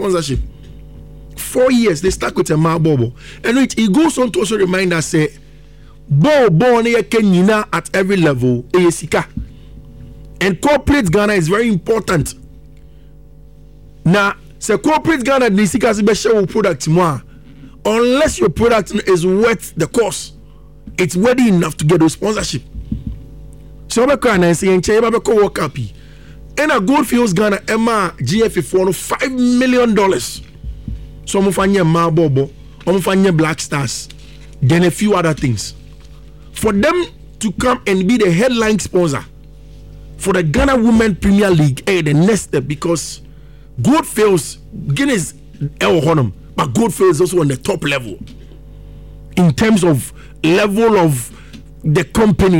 sponsorship. 4 years they stuck with a Bobo, and it goes on to also remind us say Bo at every level ASICA. And corporate Ghana is very important. Now, say corporate Ghana Nisika special product more. Unless your product is worth the cost, it's worthy enough to get a sponsorship. So I'm going say and Cheba Beko work up. And a Goldfields Ghana Emma GFA for $5 million. So I'm finding Bobo, I'm finding Black Stars, then a few other things. For them to come and be the headline sponsor for the Ghana Women Premier League, the next step, because Goldfields Guinness El Honum, but Goldfields is also on the top level in terms of level of the company.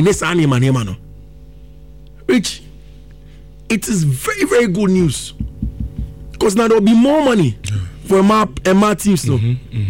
Which it is very, very good news, because now there will be more money for MR teams. So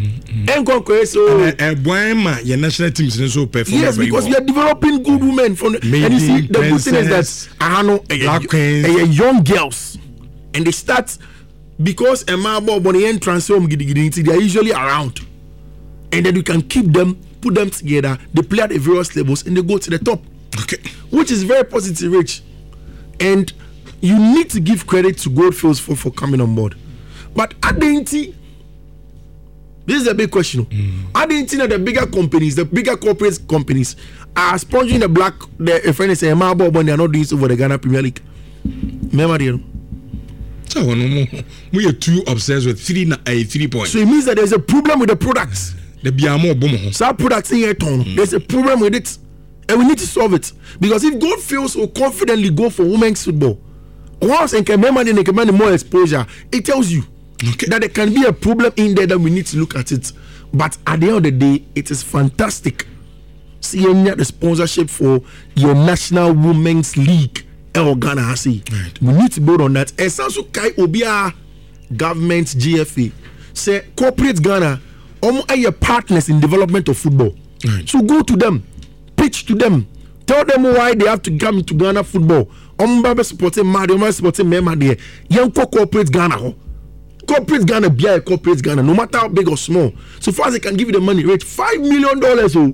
your national teams so perform. Yes, because we are developing good women from and you see the good thing is that young girls, and they start because MR Bonnie and transform they are usually around, and then you can keep them, put them together, they play at the various levels and they go to the top. Okay, which is very positive, Rich. And you need to give credit to Goldfields for coming on board. But Adenti, this is a big question. Adenti, the bigger companies, the bigger corporate companies are sponsoring the friend is saying, when they are not doing so for the Ghana Premier League. Remember, so we are too obsessed with 3 points. So it means that there's a problem with the products. Some products in here, there's a problem with it. And we need to solve it. Because if Goldfields will confidently go for women's football, once and can more exposure, it tells you that there can be a problem in there that we need to look at it. But at the end of the day, it is fantastic seeing the sponsorship for your National Women's League. Ghana, we need to build on that. Esansu Kai Obia government GFA say corporate Ghana are your partners in development of football. Right. So go to them, pitch to them, tell them why they have to come into Ghana football. Supporting Mario, supporting Mema there. Young corporate Ghana. Corporate Ghana be a corporate Ghana, no matter how big or small. So far as they can give you the money, rate $5 million.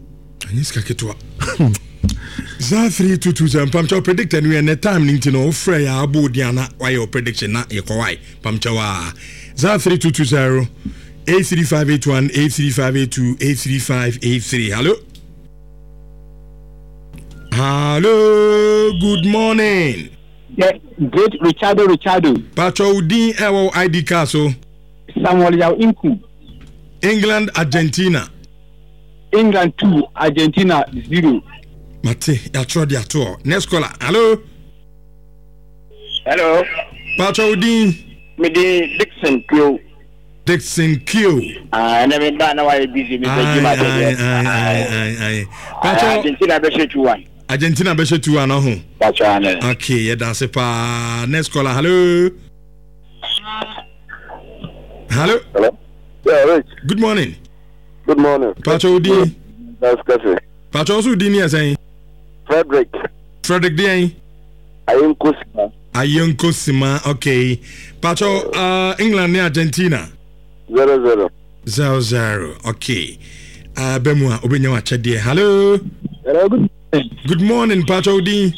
Oh. 0322 Pamcha predict and we are time to know Freya Abu Diana why your prediction not your kawaii Pamchawa 0320 83581 83582 83583. Hello, good morning. Yeah, great Richardo. Pacho Udin Ewo ID Castle. Samuel Yao Inku. England, Argentina. England 2, Argentina 0. Mate, I tried the tour. Next caller. Hello. Hello. Pacho Udin. Me de Dixon Q. Dixon Q. And I mean, now I busy. Argentina be 2-1. Argentina be 2-1. That's right. Okay, yeah, that's it. Next caller. Hello. Hello. Hello. Yeah, Rich. Good morning. Good morning. Pacho Udin. That's Cafe. Pacho Udin is saying. Frederick Dieng. Ayonko Sima. Okay. Pacho, England and Argentina. 0-0. 0-0. Okay. Bemwa Obenyawa Chadie. Hello. Hello, good morning, Pacho Udin.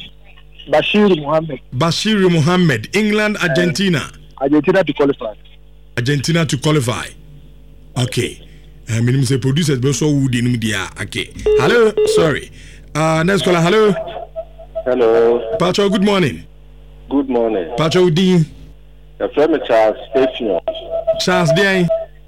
Bashir Mohammed. England, Argentina. Argentina to qualify. Okay. Minimum say producers be so wood in media. Okay. Hello. Sorry. Next caller. Hello. Hello. Pacho, good morning. Good morning. Pacho Udin. Your friend Charles Station. Charles Dieng.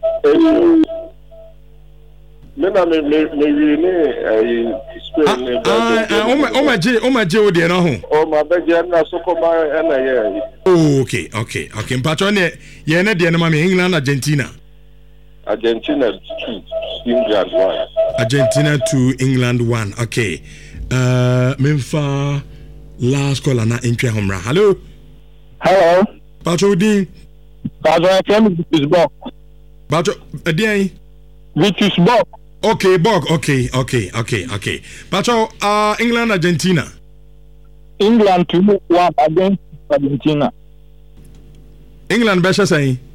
Okay. Pacho ne ye ne de na mama England, Argentina. Argentina 2, England 1. Argentina 2, England 1. Okay. Memfa last caller na entry homra. Hello. Hello. Pacho Udin. Pacho FM is Bok. Pacho Dieng. Vitus Bok. Okay, Bok. Okay. Pacho England, Argentina. England 2-1 against Argentina. England better saying.